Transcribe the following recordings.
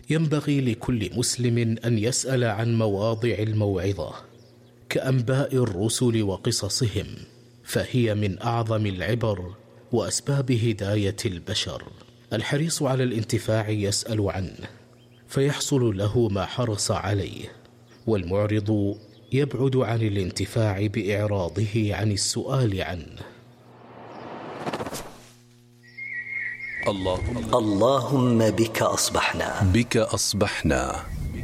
ينبغي لكل مسلم أن يسأل عن مواضع الموعظة كأنباء الرسل وقصصهم، فهي من أعظم العبر وأسباب هداية البشر. الحريص على الانتفاع يسأل عنه فيحصل له ما حرص عليه، والمعرض يبعد عن الانتفاع بإعراضه عن السؤال عنه. اللهم بك أصبحنا.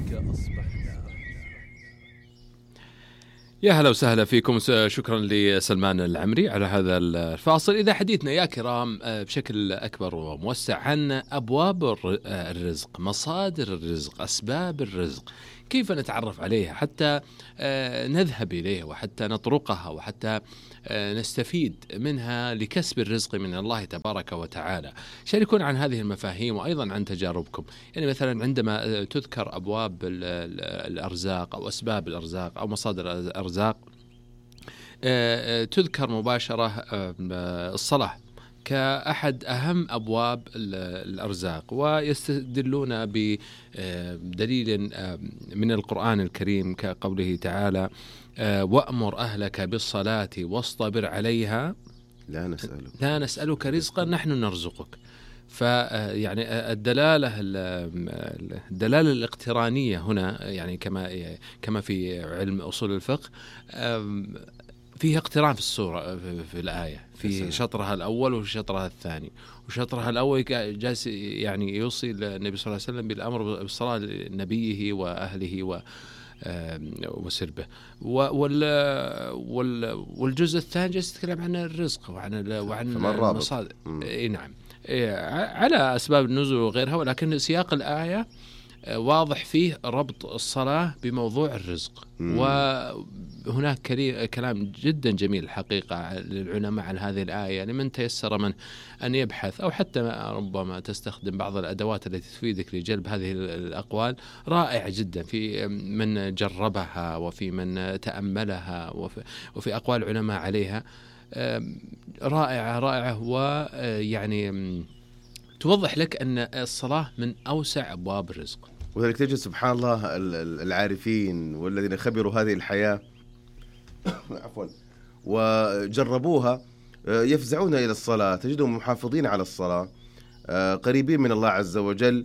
يا هلا وسهلا فيكم. شكرا لسلمان العمري على هذا الفاصل. إذا حديثنا يا كرام بشكل أكبر وموسع عن أبواب الرزق، مصادر الرزق، أسباب الرزق، كيف نتعرف عليها حتى نذهب إليها وحتى نطرقها وحتى نستفيد منها لكسب الرزق من الله تبارك وتعالى. شاركونا عن هذه المفاهيم وأيضا عن تجاربكم. يعني مثلا عندما تذكر أبواب الأرزاق أو أسباب الأرزاق أو مصادر الأرزاق، تذكر مباشرة الصلاة كأحد أهم أبواب الأرزاق، ويستدلون بدليل من القرآن الكريم كقوله تعالى: وأمر أهلك بالصلاة واصطبر عليها لا نسألك رزقا نحن نرزقك. فيعني الدلالة الاقترانية هنا، يعني كما في علم أصول الفقه، فيها اقتران في السورة في الآية، في شطرها الأول وفي شطرها الثاني. وشطرها الأول جالس يعني يوصي النبي صلى الله عليه وسلم بالأمر بالصلاة لنبيه وأهله وسربه، والجزء الثاني جالس يتكلم عن الرزق وعن المصادر. نعم، على أسباب النزول وغيرها، ولكن سياق الآية واضح فيه ربط الصلاة بموضوع الرزق. وهناك كلام جدا جميل الحقيقة للعلماء عن هذه الآية، لمن تيسر من أن يبحث أو حتى ربما تستخدم بعض الأدوات التي تفيدك لجلب هذه الأقوال. رائع جدا في من جربها وفي من تأملها وفي أقوال العلماء عليها. رائعة ويعني توضح لك أن الصلاة من أوسع أبواب الرزق. وذلك تجد سبحان الله العارفين والذين خبروا هذه الحياة عفوا وجربوها يفزعون إلى الصلاة، تجدهم محافظين على الصلاة، قريبين من الله عز وجل.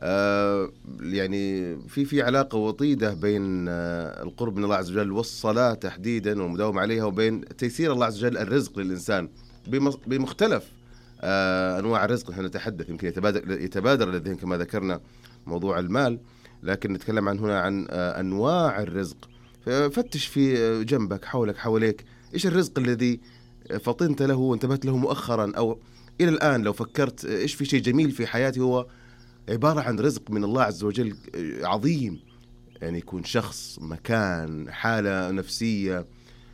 يعني في علاقة وطيدة بين القرب من الله عز وجل والصلاة تحديدا والمداومة عليها، وبين تيسير الله عز وجل الرزق للإنسان بمختلف أنواع الرزق. نحن نتحدث يمكن يتبادر للذهن كما ذكرنا موضوع المال، لكن نتكلم هنا عن أنواع الرزق. فتش في جنبك، حولك، حواليك، إيش الرزق الذي فطنت له وانتبهت له مؤخرا أو إلى الآن؟ لو فكرت إيش في شيء جميل في حياتي هو عبارة عن رزق من الله عز وجل عظيم، يعني يكون شخص، مكان، حالة نفسية.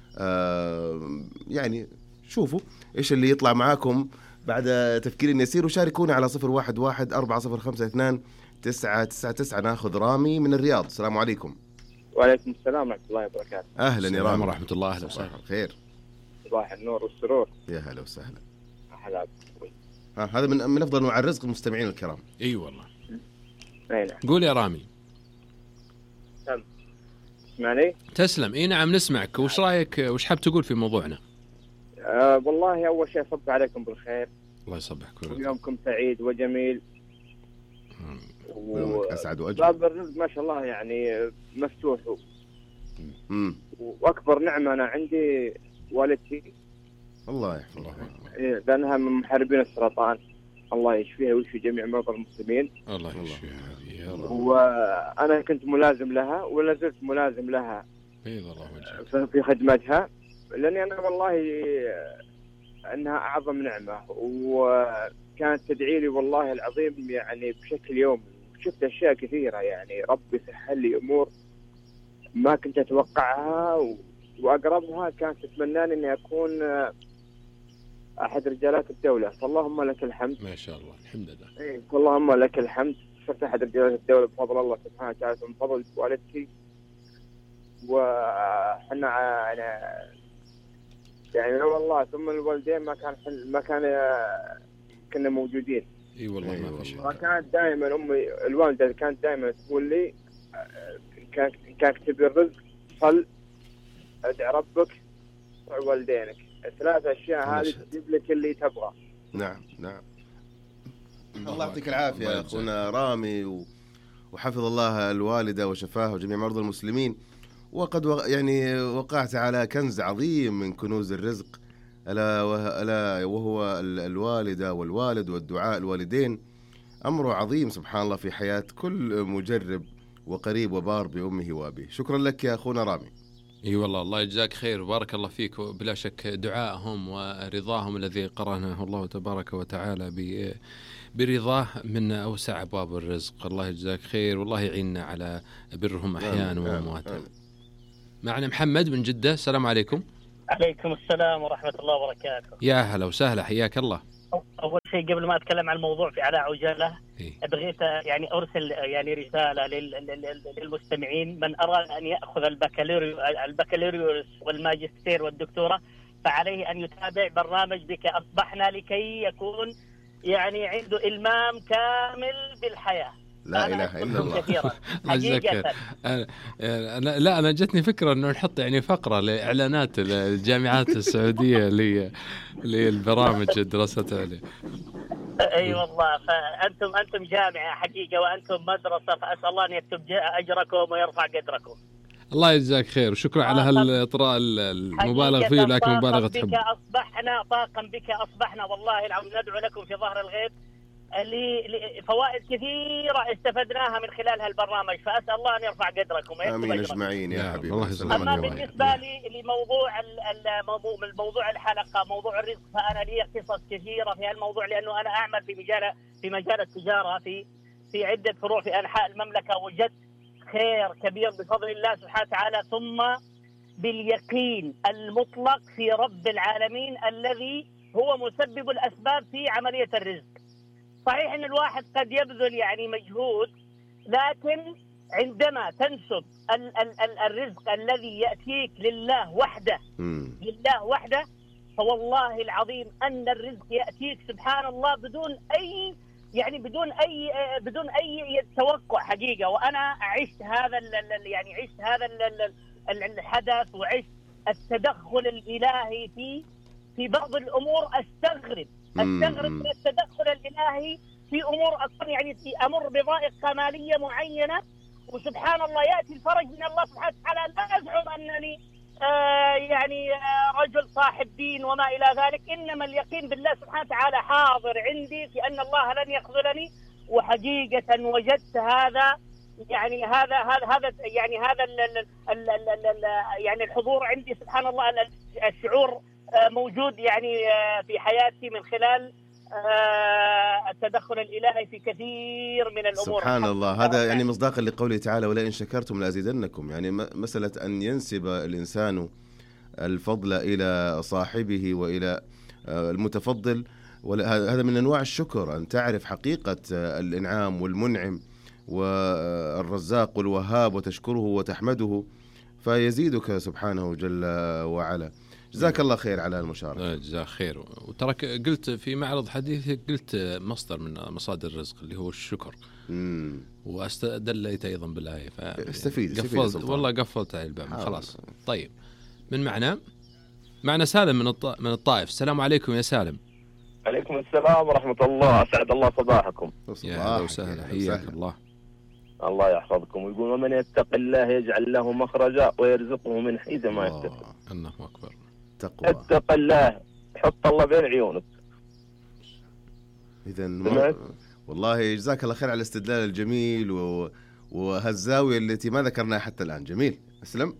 يعني شوفوا إيش اللي يطلع معاكم بعد تفكير يسير، وشاركونا على 0114405999. ناخذ رامي من الرياض. السلام عليكم. وعليكم السلام ورحمة الله وبركاته. أهلا يا رامي. ورحمة الله. أهلا وسهلا. خير. صباح النور والسرور. يا هلا وسهلا. أهلا. هذا من أفضل أنواع الرزق المستمعين الكرام. أي والله. نعم. قول يا رامي. تسمعني؟ تسلم. إيه نعم نسمعك. وش رأيك، وش حاب تقول في موضوعنا؟ والله أول شيء صب عليكم بالخير. الله يصبحك. يومكم سعيد وجميل. أسعد وأجمل. باب الرزق ما شاء الله يعني مفتوح. وأكبر نعمة أنا عندي والدتي، الله يحفظها، لأنها من محاربين السرطان، الله يشفيها ويشفي جميع مرضى المسلمين. الله يشفيها يا رب. وأنا كنت ملازم لها ولا زلت ملازم لها في خدمتها، لأني أنا والله أنها أعظم نعمة، وكانت تدعي لي والله العظيم يعني بشكل يومي. شفت أشياء كثيرة، يعني ربي سهل لي أمور ما كنت أتوقعها، وأقربها كانت تتمناني أني أكون أحد رجالات الدولة. فاللهم لك الحمد. ما شاء الله، الحمد لله. اللهم لك الحمد. صرت أحد رجالات الدولة بفضل الله سبحانه وتعالى، من فضل والدتي. وحنا يعني لو والله ثم الوالدين ما كان كنا موجودين. اي والله ما في شك. فكانت دائما امي الوالده كانت دائما تقول لي كانك تبي الرزق صل، ادعي ربك، طع والدينك، ثلاث اشياء هذه تجيب لك اللي تبغى. نعم. الله يعطيك العافيه يا اخونا رامي، وحفظ الله الوالده وشفاه وجميع مرضى المسلمين. وقد يعني وقعت على كنز عظيم من كنوز الرزق، ألا وهو الوالدة والوالد والدعاء الوالدين. أمر عظيم سبحان الله في حياة كل مجرب وقريب وبار بأمه وأبيه. شكرا لك يا أخونا رامي. اي والله الله يجزاك خير وبارك الله فيك. وبلا شك دعائهم ورضاهم الذي قرنه الله تبارك وتعالى برضاه من أوسع أبواب الرزق. الله يجزاك خير والله يعيننا على برهم أحيانا وأمواتا. معنا محمد من جدة. السلام عليكم. عليكم السلام ورحمة الله وبركاته. يا هلا وسهلا، حياك الله. أول شيء قبل ما أتكلم عن الموضوع في على عجالة بغيت يعني أرسل يعني رسالة للمستمعين. من أراد أن يأخذ البكالوريوس والماجستير والدكتوراه فعليه أن يتابع برنامج بك أصبحنا لكي يكون يعني عنده إلمام كامل بالحياة. لا إله إلا الله. حقيقة لا أنا جتني فكرة إنه نحط يعني فقرة لإعلانات الجامعات السعودية للبرامج الدراسة العليا. أي والله، فأنتم جامعة حقيقة وأنتم مدرسة، فأسأل الله أن يكتب أجركم ويرفع قدركم. الله يجزاك خير وشكرا على هالإطراء المبالغ فيه، لكن مبالغة تحب. طاقم بك أصبحنا والله العظيم ندعو لكم في ظهر الغيب لفوائد كثيرة استفدناها من خلال هالبرنامج، فأسأل الله أن يرفع قدركم. آمين أجمعين يا حبيبي. أما بالنسبة لي لموضوع الحلقة موضوع الرزق، فأنا لي قصص كثيرة في هالموضوع، لأنه أنا أعمل في مجال التجارة في عدة فروع في أنحاء المملكة، وجدت خير كبير بفضل الله سبحانه وتعالى، ثم باليقين المطلق في رب العالمين الذي هو مسبب الأسباب في عملية الرزق. صحيح أن الواحد قد يبذل يعني مجهود، لكن عندما تنسب الرزق الذي يأتيك لله وحده فوالله العظيم أن الرزق يأتيك سبحان الله بدون أي توقع حقيقة. وأنا عشت هذا الحدث، وعشت التدخل الإلهي في بعض الأمور. أستغرب من التدخل الإلهي في أمور يعني أمر بضائق كمالية معينة، وسبحان الله يأتي الفرج من الله سبحانه وتعالى. لا أزعم أنني رجل صاحب دين وما إلى ذلك، إنما اليقين بالله سبحانه وتعالى حاضر عندي في أن الله لن يخذلني. وحقيقة وجدت هذا الحضور عندي سبحان الله، الشعور موجود يعني في حياتي من خلال التدخل الإلهي في كثير من الأمور. سبحان الله. هذا يعني مصداقا لقوله تعالى ولئن شكرتم لأزيدنكم. يعني مسألة أن ينسب الإنسان الفضل إلى صاحبه وإلى المتفضل، هذا من أنواع الشكر، أن تعرف حقيقة الإنعام والمنعم والرزاق والوهاب وتشكره وتحمده فيزيدك سبحانه جل وعلا. جزاك الله خير على المشاركة. جزاك خير. وترك قلت في معرض حديثك قلت مصدر من مصادر الرزق اللي هو الشكر، واستدليت أيضا بالآية، استفيد والله قفلت على الباب خلاص. طيب من معنا سالم من الطائف. السلام عليكم يا سالم. عليكم السلام ورحمة الله، أسعد الله صباحكم. يا أهلا وسهلا، حياك الله. الله يحفظكم. ويقول ومن يتق الله يجعل له مخرجا ويرزقه من حيث ما يحتسب. الله أكبر. اتق الله، حط الله بين عيونك. إذن والله جزاك الله خير على الاستدلال الجميل وهالزاوية التي ما ذكرناها حتى الآن. جميل. أسلم.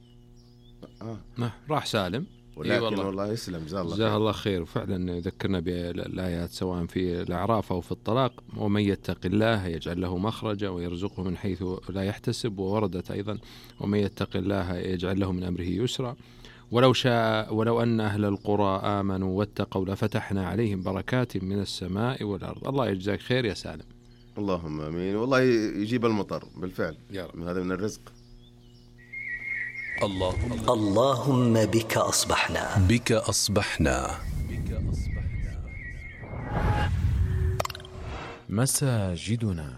راح سالم. ولكن والله يسلم جزاه الله خير. وفعلا يذكرنا بالآيات سواء في الأعراف أو في الطلاق، ومن يتق الله يجعل له مخرجا ويرزقه من حيث لا يحتسب. ووردت أيضا ومن يتق الله يجعل له من أمره يسرا. ولو أن أهل القرى آمنوا واتقوا لفتحنا عليهم بركات من السماء والأرض. الله يجزاك خير يا سالم. اللهم آمين. والله يجيب المطر بالفعل يا رب. هذا من الرزق. اللهم بك أصبحنا. مساجدنا.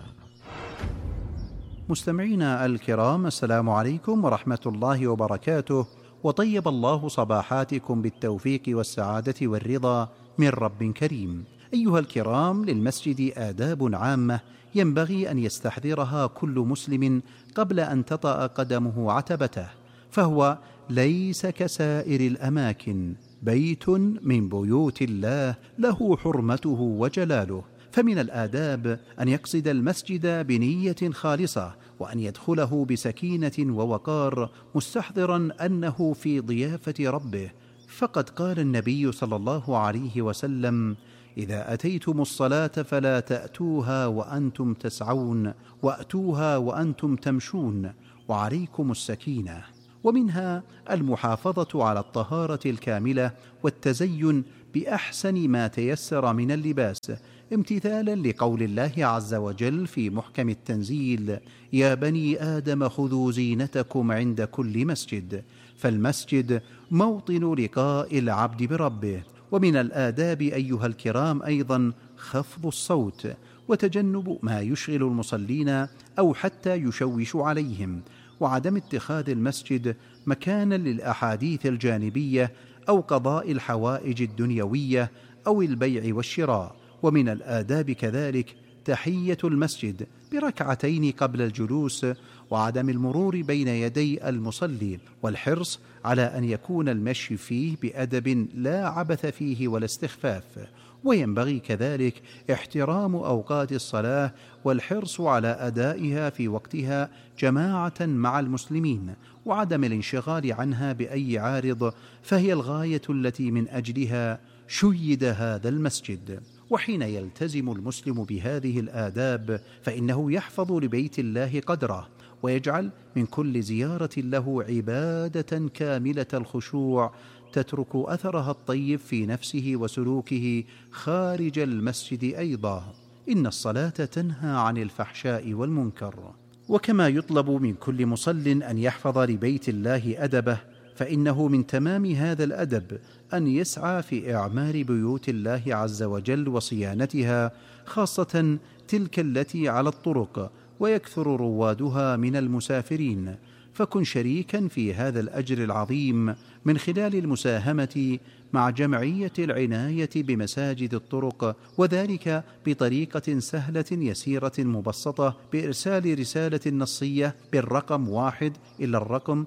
مستمعينا الكرام، السلام عليكم ورحمة الله وبركاته، وطيب الله صباحاتكم بالتوفيق والسعادة والرضا من رب كريم. أيها الكرام، للمسجد آداب عامة ينبغي أن يستحضرها كل مسلم قبل أن تطأ قدمه عتبته، فهو ليس كسائر الأماكن، بيت من بيوت الله له حرمته وجلاله. فمن الآداب أن يقصد المسجد بنية خالصة، وأن يدخله بسكينة ووقار، مستحضرا أنه في ضيافة ربه. فقد قال النبي صلى الله عليه وسلم: إذا أتيتم الصلاة فلا تأتوها وأنتم تسعون، وأتوها وأنتم تمشون، وعليكم السكينة. ومنها المحافظة على الطهارة الكاملة والتزين بأحسن ما تيسر من اللباس، امتثالا لقول الله عز وجل في محكم التنزيل: يا بني آدم خذوا زينتكم عند كل مسجد. فالمسجد موطن لقاء العبد بربه. ومن الآداب أيها الكرام أيضا خفض الصوت، وتجنب ما يشغل المصلين أو حتى يشوش عليهم، وعدم اتخاذ المسجد مكانا للأحاديث الجانبية أو قضاء الحوائج الدنيوية أو البيع والشراء. ومن الآداب كذلك تحية المسجد بركعتين قبل الجلوس، وعدم المرور بين يدي المصلي، والحرص على أن يكون المشي فيه بأدب لا عبث فيه ولا استخفاف. وينبغي كذلك احترام أوقات الصلاة والحرص على أدائها في وقتها جماعة مع المسلمين، وعدم الانشغال عنها بأي عارض، فهي الغاية التي من أجلها شيد هذا المسجد. وحين يلتزم المسلم بهذه الآداب فإنه يحفظ لبيت الله قدره، ويجعل من كل زيارة له عبادة كاملة الخشوع تترك أثرها الطيب في نفسه وسلوكه خارج المسجد أيضا. إن الصلاة تنهى عن الفحشاء والمنكر. وكما يطلب من كل مصل أن يحفظ لبيت الله أدبه، فإنه من تمام هذا الأدب أن يسعى في إعمار بيوت الله عز وجل وصيانتها، خاصة تلك التي على الطرق ويكثر روادها من المسافرين. فكن شريكا في هذا الأجر العظيم من خلال المساهمة مع جمعية العناية بمساجد الطرق، وذلك بطريقة سهلة يسيرة مبسطة، بإرسال رسالة نصية بالرقم 1 إلى الرقم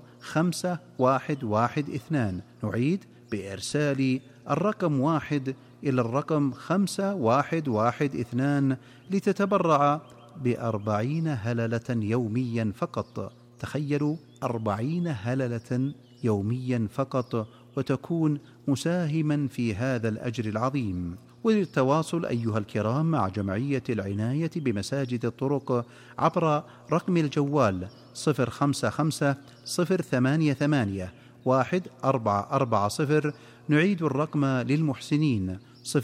5112. نعيد: بإرسال الرقم 1 إلى الرقم 5112 لتتبرع ب40 هللة يوميا فقط. تخيلوا 40 هللة يوميا فقط، وتكون مساهما في هذا الأجر العظيم. وللتواصل أيها الكرام مع جمعية العناية بمساجد الطرق عبر رقم الجوال 055-088-1440. نعيد الرقم للمحسنين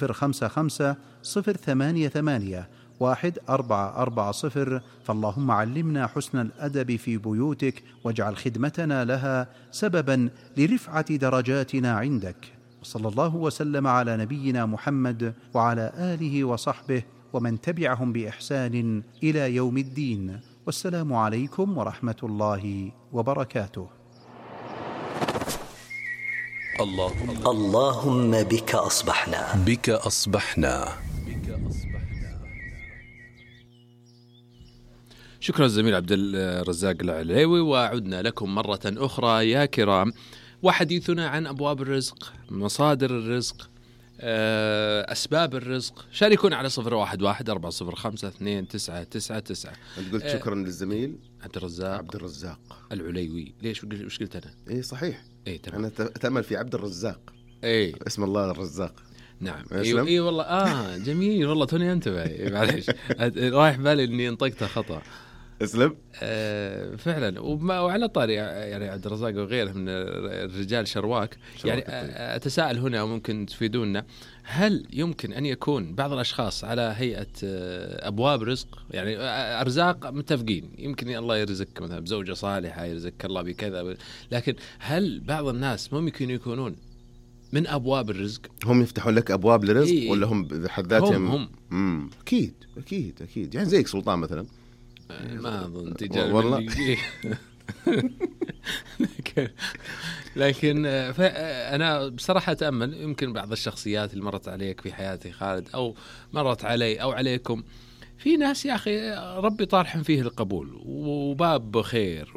055-088-1440. فاللهم علمنا حسن الأدب في بيوتك، واجعل خدمتنا لها سببا لرفعة درجاتنا عندك. وصلى الله وسلم على نبينا محمد وعلى آله وصحبه ومن تبعهم بإحسان إلى يوم الدين. والسلام عليكم ورحمة الله وبركاته. اللهم بك أصبحنا. بك أصبحنا. شكرا الزميل عبد الرزاق العليوي، وعدنا لكم مرة أخرى يا كرام، وحديثنا عن أبواب الرزق، مصادر الرزق، أسباب الرزق. شاركونا على 011-405-2999. أنت قلت شكرا للزميل عبد الرزاق العليوي. ليش وش قلت أنا؟ إيه صحيح. إيه تمام. أنا تأمل في عبد الرزاق. إيه اسم الله الرزاق. نعم. إيه والله جميل والله، توني انتبه معليش رايح بالي إني انطقتها خطأ. اسلم. فعلا. وعلى طاري يعني عبد الرزاق وغيره من الرجال شرواك يعني أتساءل هنا وممكن تفيدونا، هل يمكن أن يكون بعض الأشخاص على هيئة أبواب رزق؟ يعني أرزاق متفقين، يمكن الله يرزقك مثلا بزوجة صالحة، يرزقك الله بكذا، لكن هل بعض الناس ممكن يكونون من أبواب الرزق. هم يفتحون لك أبواب للرزق إيه؟ ولا هم بحد ذاتهم؟ هم. أكيد يعني زيك سلطان مثلا. ما أظن تجارب والله. لكن أنا بصراحة أتأمل يمكن بعض الشخصيات اللي مرت عليك في حياتي خالد أو مرت علي أو عليكم، في ناس يا أخي ربي طارحن فيه القبول وباب خير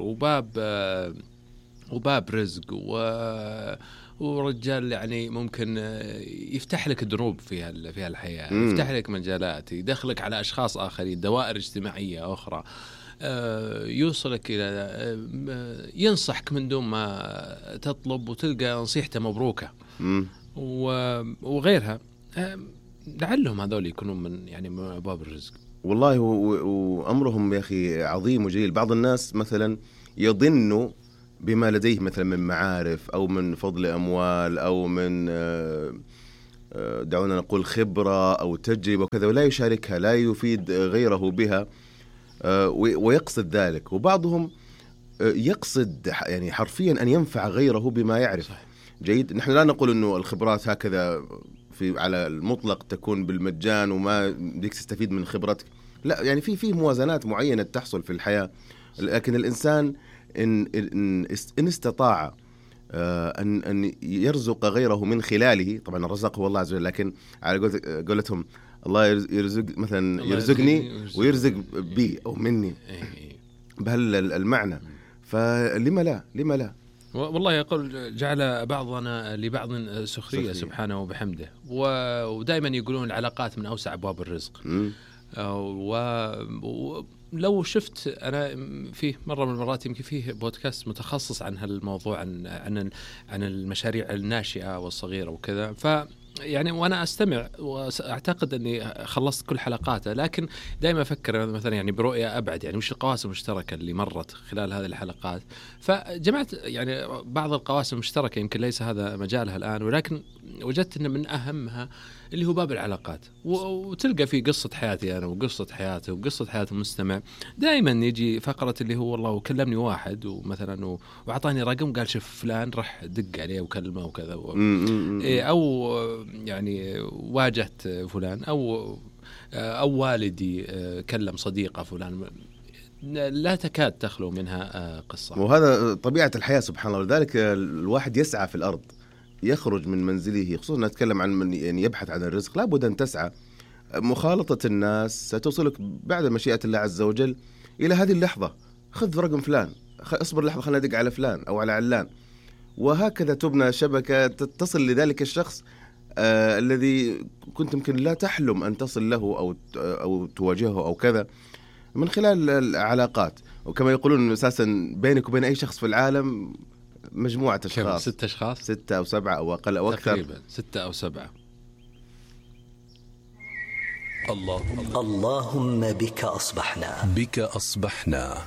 وباب رزق ورجال يعني ممكن يفتح لك دروب في الحياة، يفتح لك مجالات، يدخلك على أشخاص آخرين، دوائر اجتماعية أخرى، يوصلك إلى ينصحك من دون ما تطلب وتلقى نصيحته مبروكة وغيرها. لعلهم هذول يكونون من أبواب الرزق. والله وأمرهم يا أخي عظيم وجليل. بعض الناس مثلا يظنوا بما لديه مثلا من معارف أو من فضل أموال أو من دعونا نقول خبرة أو تجربة وكذا، ولا يشاركها، لا يفيد غيره بها ويقصد ذلك. وبعضهم يقصد يعني حرفيا أن ينفع غيره بما يعرف. جيد، نحن لا نقول أنه الخبرات هكذا على المطلق تكون بالمجان وما بدك تستفيد من خبرتك، لا، يعني في موازنات معينة تحصل في الحياة. لكن الإنسان إن استطاع أن يرزق غيره من خلاله، طبعا الرزق هو الله عز وجل، لكن على قولتهم الله يرزق مثلا يرزقني ويرزق بي أو مني بهالمعنى، فلما لا والله يقول جعل بعضنا لبعض سخرية سبحانه وبحمده. ودائما يقولون العلاقات من أوسع أبواب الرزق. ولو شفت أنا فيه مرة من المرات يمكن فيه بودكاست متخصص عن هالموضوع، عن المشاريع الناشئة والصغيرة وكذا، يعني وأنا أستمع وأعتقد أني خلصت كل حلقاته، لكن دائما أفكر مثلا يعني برؤية أبعد، يعني وش القواسم المشتركة اللي مرت خلال هذه الحلقات. فجمعت يعني بعض القواسم المشتركة، يمكن ليس هذا مجالها الآن، ولكن وجدت أن من أهمها اللي هو باب العلاقات. وتلقى في قصة حياتي أنا وقصة حياته وقصة حياة المستمع، دائما يجي فقرة اللي هو والله وكلمني واحد ومثلا وعطاني رقم قال شوف فلان راح دق عليه وكلمه وكذا، أو يعني واجهت فلان أو والدي كلم صديقة فلان، لا تكاد تخلو منها قصة. وهذا طبيعة الحياة سبحان الله. لذلك الواحد يسعى في الأرض، يخرج من منزله، خصوصا نتكلم عن من يعني يبحث عن الرزق، لابد أن تسعى. مخالطة الناس ستوصلك بعد مشيئة الله عز وجل إلى هذه اللحظة. خذ رقم فلان، اصبر لحظة خلنا ندق على فلان أو على علان، وهكذا تبنى شبكة تصل لذلك الشخص الذي كنت يمكن لا تحلم أن تصل له أو تواجهه أو كذا، من خلال العلاقات. وكما يقولون أساسا بينك وبين أي شخص في العالم مجموعة أشخاص، 6 أشخاص، 6 أو 7 أو أقل أو أكثر، تقريبا 6 أو 7. اللهم بك أصبحنا.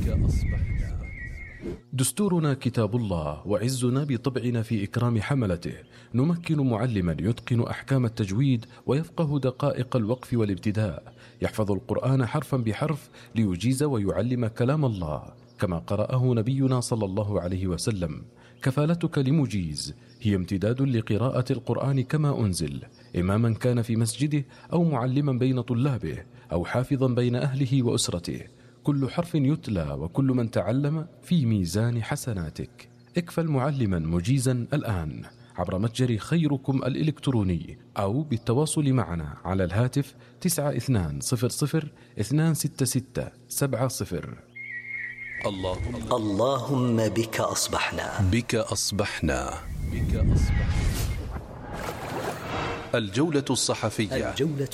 دستورنا كتاب الله، وعزنا بطبعنا في إكرام حملته. نمكن معلما يتقن أحكام التجويد ويفقه دقائق الوقف والابتداء، يحفظ القرآن حرفا بحرف ليجيز ويعلم كلام الله كما قرأه نبينا صلى الله عليه وسلم. كفالتك لمجيز هي امتداد لقراءة القرآن كما أنزل، إماما كان في مسجده أو معلما بين طلابه أو حافظا بين أهله وأسرته. كل حرف يتلى وكل من تعلم في ميزان حسناتك. اكفل معلما مجيزا الآن عبر متجر خيركم الإلكتروني أو بالتواصل معنا على الهاتف 9200-266-70. اللهم بك أصبحنا. الجولة الصحفية.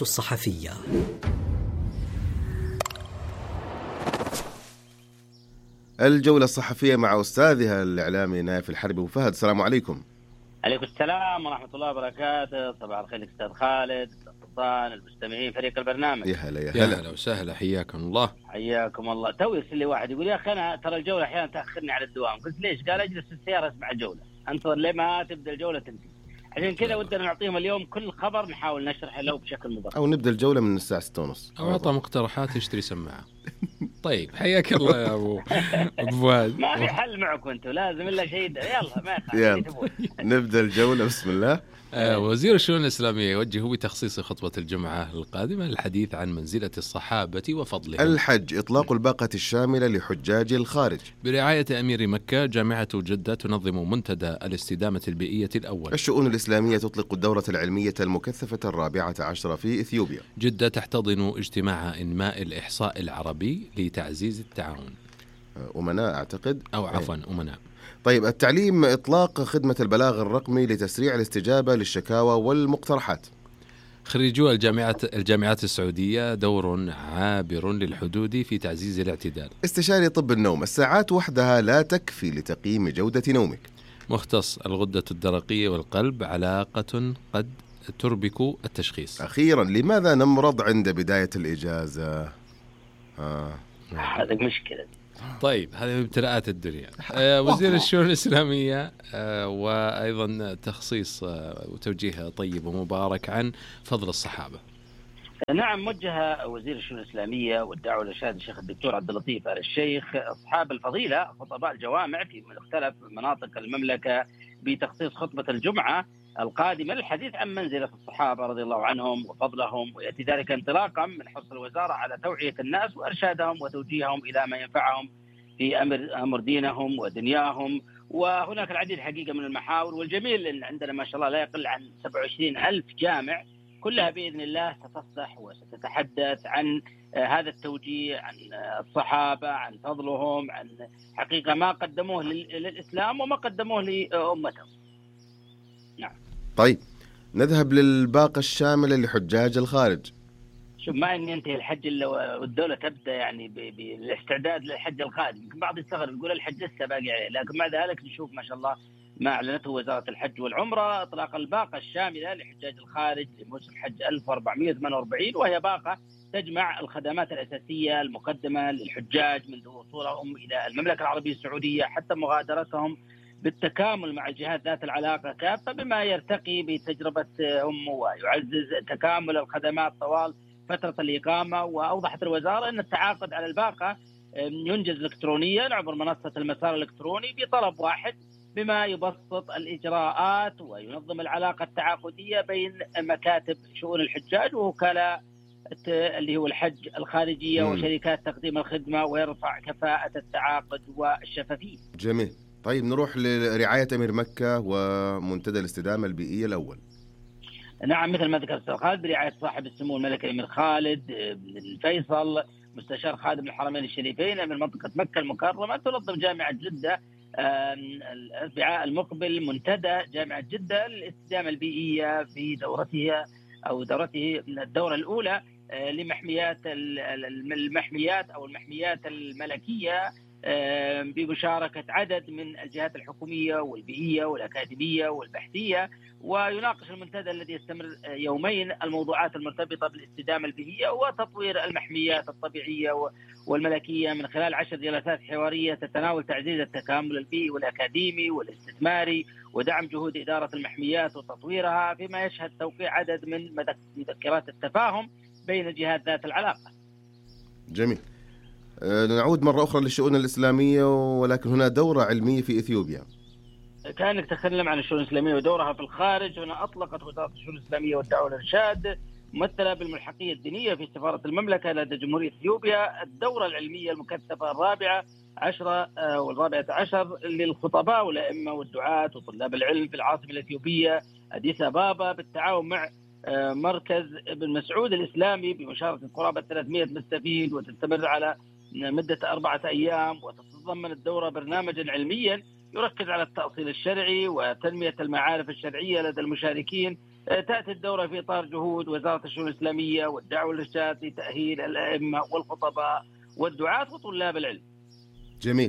الجولة الصحفية مع أستاذها الإعلامي نايف الحربي. وفهد، السلام عليكم. عليكم السلام ورحمة الله وبركاته. صباح الخير أستاذ خالد، سلطان، المستمعين، فريق البرنامج. يا هلا وسهلا، حياكم الله. حياكم الله. توي يرسل لي واحد يقول يا أخي أنا ترى الجولة أحيانا تأخرني على الدوام. قلت ليش؟ قال أجلس في السيارة أسمع الجولة، أنتظر لما تبدأ الجولة تنتهي. عشان كذا ودنا نعطيهم اليوم كل خبر نحاول نشرحه له بشكل مبسط، أو نبدأ الجولة من الساعة 6:30، أو أعطى مقترحات يشتري سماعة. طيب حياك الله يا ابو فؤاد. ما في حل معكم انتم، لازم الا شيء. يلا ما يلا نبدا الجوله. بسم الله. وزير الشؤون الإسلامية يوجه بتخصيص خطبة الجمعة القادمة للحديث عن منزلة الصحابة وفضلهم. الحج، إطلاق الباقة الشاملة لحجاج الخارج. برعاية أمير مكة، جامعة جدة تنظم منتدى الاستدامة البيئية الأول. الشؤون الإسلامية تطلق الدورة العلمية المكثفة 14 في إثيوبيا. جدة تحتضن اجتماع إنماء الإحصاء العربي لتعزيز التعاون. أمناء أعتقد، أو عفوا أمناء. طيب التعليم، إطلاق خدمة البلاغ الرقمي لتسريع الاستجابة للشكاوى والمقترحات. خريجو الجامعات السعودية دور عابر للحدود في تعزيز الاعتدال. استشاري طب النوم، الساعات وحدها لا تكفي لتقييم جودة نومك. مختص الغدة الدرقية والقلب، علاقة قد تربك التشخيص. أخيرا، لماذا نمرض عند بداية الإجازة؟ هذا مشكلة. طيب هذه ابتلاءات الدنيا. وزير الشؤون الإسلامية وأيضا تخصيص وتوجيه طيب ومبارك عن فضل الصحابة. نعم، وجه وزير الشؤون الإسلامية والدعوة والإرشاد الشيخ الدكتور عبد اللطيف آل الشيخ أصحاب الفضيلة خطباء الجوامع في مختلف مناطق المملكة بتخصيص خطبة الجمعة القادمة للحديث عن منزلة الصحابة رضي الله عنهم وفضلهم، ويأتي ذلك انطلاقا من حرص الوزارة على توعية الناس وإرشادهم وتوجيههم إلى ما ينفعهم في أمر دينهم ودنياهم. وهناك العديد حقيقة من المحاور، والجميل أن عندنا ما شاء الله لا يقل عن 27,000 جامع، كلها بإذن الله ستفصح وستتحدث عن هذا التوجيه، عن الصحابة، عن فضلهم، عن حقيقة ما قدموه للإسلام وما قدموه لأمتهم. نعم. طيب نذهب للباقة الشاملة لحجاج الخارج. شوف، ما ان ينتهي الحج الا والدوله تبدا يعني بالاستعداد للحج القادم. يمكن بعض يستغرب يقول الحج لسه باقي عليه، لكن مع ذلك نشوف ما شاء الله ما اعلنته وزاره الحج والعمره اطلاق الباقه الشامله لحجاج الخارج لموسم الحج 1448، وهي باقه تجمع الخدمات الاساسيه المقدمه للحجاج منذ وصولهم الى المملكه العربيه السعوديه حتى مغادرتهم، بالتكامل مع الجهات ذات العلاقه كافه، بما يرتقي بتجربتهم ويعزز تكامل الخدمات طوال فترة الإقامة. وأوضحت الوزارة أن التعاقد على الباقة ينجز إلكترونيا عبر منصة المسار الإلكتروني بطلب واحد، بما يبسط الإجراءات وينظم العلاقة التعاقدية بين مكاتب شؤون الحجاج ووكلاء اللي هو الحج الخارجية وشركات تقديم الخدمة، ويرفع كفاءة التعاقد والشفافية. جميل. طيب نروح لرعاية أمير مكة ومنتدى الاستدامة البيئية الأول. نعم، مثل ما ذكرت خالد، برعاية صاحب السمو الملك الأمير خالد بن الفيصل مستشار خادم الحرمين الشريفين من منطقة مكة المكرمة، تنظم جامعة جدة الأربعاء المقبل منتدى جامعة جدة للاستدامة البيئية في دورته الدورة الأولى لمحميات المحميات أو المحميات الملكية، بمشاركة عدد من الجهات الحكومية والبيئية والأكاديمية والبحثية. ويناقش المنتدى الذي يستمر يومين الموضوعات المرتبطة بالاستدامة البيئية وتطوير المحميات الطبيعية والملكية من خلال 10 جلسات حوارية تتناول تعزيز التكامل البيئي والأكاديمي والاستثماري ودعم جهود إدارة المحميات وتطويرها، فيما يشهد توقيع عدد من مذكرات التفاهم بين الجهات ذات العلاقة. جميل. نعود مرة أخرى للشؤون الإسلامية، ولكن هنا دورة علمية في إثيوبيا. كانك تتكلم عن الشؤون الإسلامية ودورها في الخارج. هنا أطلقت وزارة الشؤون الإسلامية والدعوة والإرشاد ممثلة بالملحقية الدينية في سفارة المملكة لدى جمهورية إثيوبيا الدورة العلمية المكثفة 14 للخطباء والأئمة والدعاة وطلاب العلم في العاصمة الإثيوبية أديس أبابا، بالتعاون مع مركز ابن مسعود الإسلامي بمشاركة قرابة 300 مستفيد، وتستمر على مدة 4 أيام. وتتضمن الدورة برنامجا علميا يركز على التأصيل الشرعي وتنمية المعارف الشرعية لدى المشاركين. تأتي الدورة في إطار جهود وزارة الشؤون الإسلامية والدعوة والإرشاد لتأهيل الأئمة والخطباء والدعاة وطلاب العلم. جميل.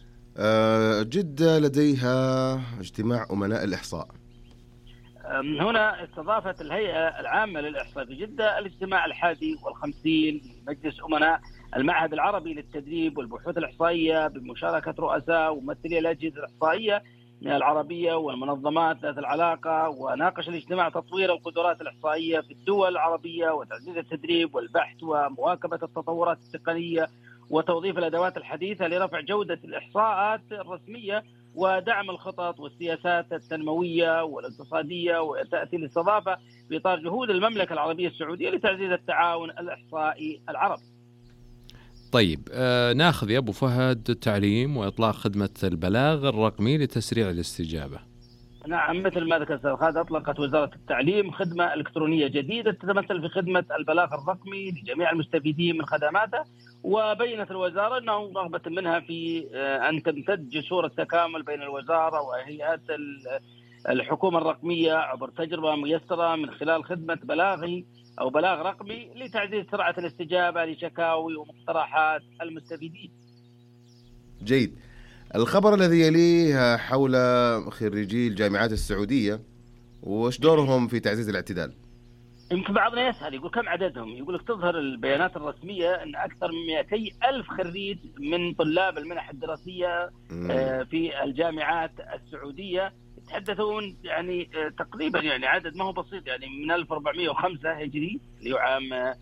جدة لديها اجتماع أمناء الإحصاء. هنا استضافت الهيئة العامة للإحصاء في جدة الاجتماع 51 لمجلس أمناء المعهد العربي للتدريب والبحوث الإحصائية بمشاركة رؤساء وممثلي الأجهزة الإحصائية العربية والمنظمات ذات العلاقة. وناقش الاجتماع تطوير القدرات الإحصائية في الدول العربية وتعزيز التدريب والبحث ومواكبة التطورات التقنية وتوظيف الأدوات الحديثة لرفع جودة الإحصاءات الرسمية ودعم الخطط والسياسات التنموية والاقتصادية وتأتي الاستضافة في إطار جهود المملكة العربية السعودية لتعزيز التعاون الإحصائي العربي. طيب ناخذ يا أبو فهد تعليم وإطلاق خدمة البلاغ الرقمي لتسريع الاستجابة. نعم، مثل ما ذكر أستاذ خالد، أطلقت وزارة التعليم خدمة إلكترونية جديدة تتمثل في خدمة البلاغ الرقمي لجميع المستفيدين من خدماته، وبينت الوزارة أنه رغبة منها في أن تمتد جسور التكامل بين الوزارة وهيئات الحكومة الرقمية عبر تجربة ميسرة من خلال خدمة بلاغي أو بلاغ رقمي لتعزيز سرعة الاستجابة لشكاوي ومقترحات المستفيدين. جيد. الخبر الذي يليه حول خريجي الجامعات السعودية وش دورهم في تعزيز الاعتدال. يمكن بعضنا يسأل يقول كم عددهم؟ يقول لك تظهر البيانات الرسمية أن أكثر من 200,000 خريج من طلاب المنح الدراسية في الجامعات السعودية يتحدثون يعني تقريبا يعني عدد ما هو بسيط، يعني من 1405 هجري اللي هو عام